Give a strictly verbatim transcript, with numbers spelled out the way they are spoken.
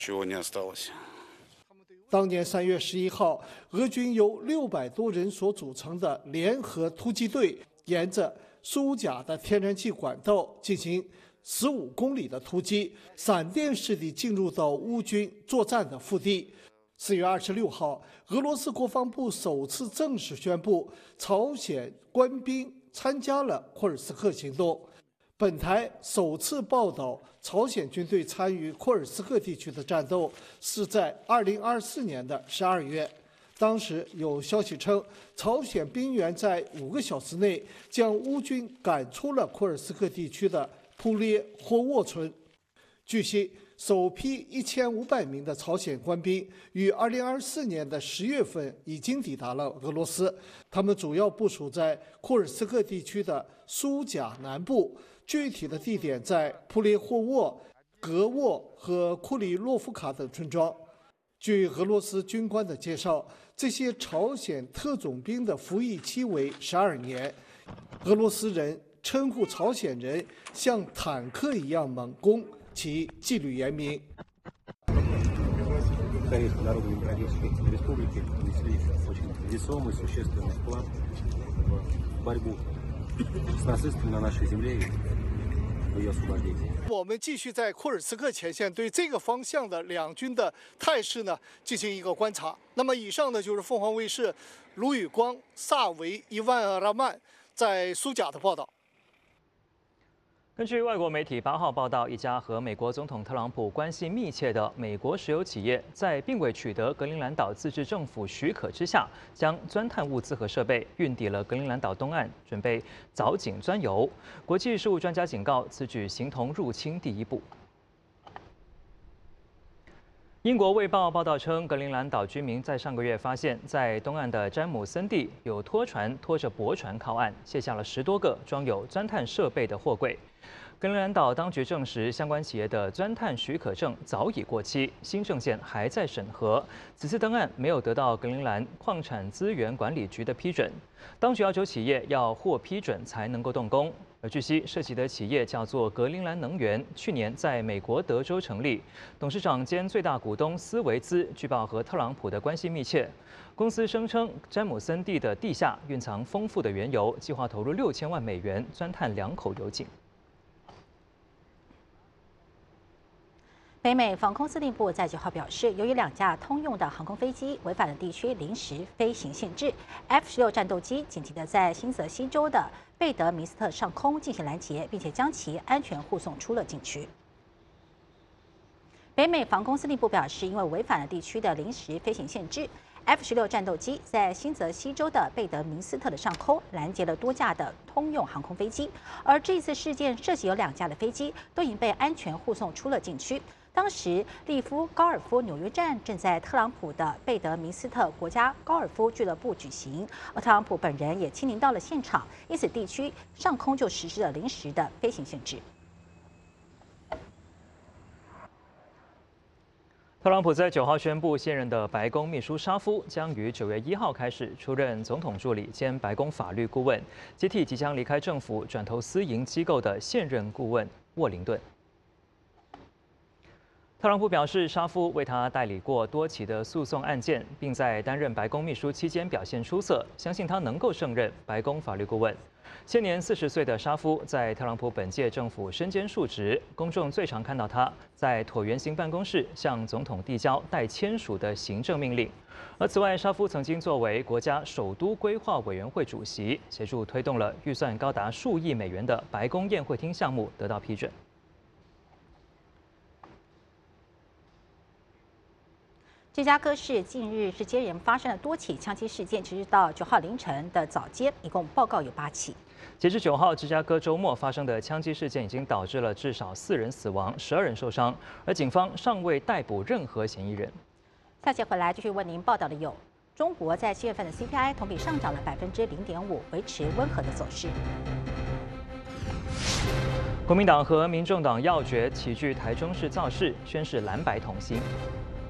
чего не осталось。 当年三月十一号，俄军由六百多人所组成的联合突击队，沿着苏贾的天然气管道进行十五公里的突击，闪电式地进入到乌军作战的腹地。四月二十六号，俄罗斯国防部首次正式宣布，朝鲜官兵参加了库尔斯克行动。本台首次报道朝鲜军队参与库尔斯克地区的战斗是在二零二四年的十二月。当时有消息称，朝鲜兵员在五个小时内将乌军赶出了库尔斯克地区的普列霍沃村。据悉，首批一千五百名的朝鲜官兵于二零二四年的十月份已经抵达了俄罗斯，他们主要部署在库尔斯克地区的苏贾南部，具体的地点在普列霍沃、格沃和库里洛夫卡等村庄。据俄罗斯军官的介绍，这些朝鲜特种兵的服役期为十二年。俄罗斯人称呼朝鲜人像坦克一样猛攻，其纪律严明。 Корейской Народно-Демократической Республики внесли очень весомый, существенный вклад в борьбу с нацистами на нашей земле и в ее освобождении. 我们继续在库尔斯克前线对这个方向的两军的态势呢进行一个观察。那么以上呢就是凤凰卫视卢宇光、萨维伊万·拉曼在苏贾的报道。 根据外国媒体八号报道，一家和美国总统特朗普关系密切的美国石油企业，在并未取得格陵兰岛自治政府许可之下，将钻探物资和设备运抵了格陵兰岛东岸，准备凿井钻油。国际事务专家警告，此举形同入侵第一步。英国《卫报》报道称，格陵兰岛居民在上个月发现，在东岸的詹姆森地有拖船拖着驳船靠岸，卸下了十多个装有钻探设备的货柜。格陵兰岛当局证实，相关企业的钻探许可证早已过期，新证件还在审核。此次登岸没有得到格陵兰矿产资源管理局的批准，当局要求企业要获批准才能够动工。而据悉，涉及的企业叫做格陵兰能源，去年在美国德州成立，董事长兼最大股东斯维兹据报和特朗普的关系密切。公司声称，詹姆森地的地下蕴藏丰富的原油，计划投入六千万美元钻探两口油井。 北美防空司令部在九号表示，由于两架通用的航空飞机违反了地区临时飞行限制 ，F 十六战斗机紧急的在新泽西州的贝德明斯特上空进行拦截，并且将其安全护送出了境区。北美防空司令部表示，因为违反了地区的临时飞行限制 ，F 十六战斗机在新泽西州的贝德明斯特的上空拦截了多架的通用航空飞机，而这次事件涉及有两架的飞机都已经被安全护送出了境区。当时，利夫高尔夫纽约站正在特朗普的贝德明斯特国家高尔夫俱乐部举行，而特朗普本人也亲临到了现场，因此地区上空就实施了临时的飞行限制。 特朗普在九号宣布，现任的白宫秘书沙夫将于九月一号开始出任总统助理兼白宫法律顾问，接替即将离开政府转投私营机构的现任顾问沃灵顿。特朗普表示，沙夫为他代理过多起的诉讼案件，并在担任白宫秘书期间表现出色，相信他能够胜任白宫法律顾问。现年四十岁的沙夫在特朗普本届政府身兼数职，公众最常看到他在椭圆形办公室向总统递交待签署的行政命令。而此外，沙夫曾经作为国家首都规划委员会主席，协助推动了预算高达数亿美元的白宫宴会厅项目得到批准。 芝加哥市近日是接连发生了多起枪击事件，截至到九号凌晨的早间，一共报告有八起。 截至九号，芝加哥周末发生的枪击事件已经导致了至少四人死亡、十二人受伤，而警方尚未逮捕任何嫌疑人。 下节回来继续为您报道的有：中国在七月份的 C P I 同比上涨了百分之零点五，维持温和的走势。国民党和民众党要决齐聚台中市造势，宣示蓝白同心。